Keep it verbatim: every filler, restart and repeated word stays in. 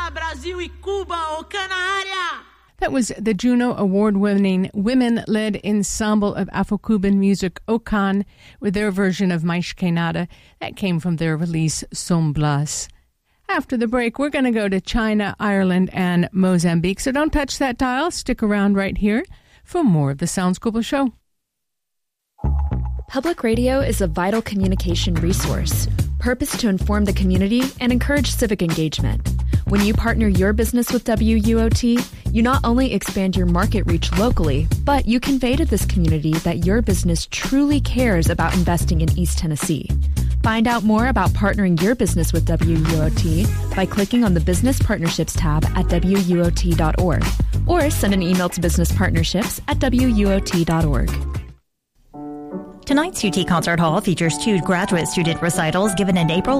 China, Brasil e Cuba, o Canária. That was the Juno Award-winning women-led ensemble of Afro-Cuban music, Okan, with their version of Mais Que Nada. That came from their release, Som Blas. After the break, we're going to go to China, Ireland, and Mozambique. So don't touch that dial. Stick around right here for more of the Sounds Global Show. Public radio is a vital communication resource, purposed to inform the community and encourage civic engagement. When you partner your business with W U O T, you not only expand your market reach locally, but you convey to this community that your business truly cares about investing in East Tennessee. Find out more about partnering your business with W U O T by clicking on the Business Partnerships tab at W U O T dot org or send an email to business partnerships at W U O T dot org. Tonight's U T Concert Hall features two graduate student recitals given in April